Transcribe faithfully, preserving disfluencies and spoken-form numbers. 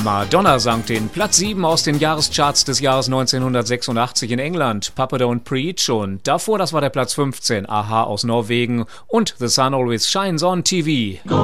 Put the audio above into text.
Madonna sang den Platz sieben aus den Jahrescharts des Jahres neunzehnhundertsechsundachtzig in England, Papa Don't Preach, und davor, das war der Platz fünfzehn, a-ha aus Norwegen und The Sun Always Shines on T V.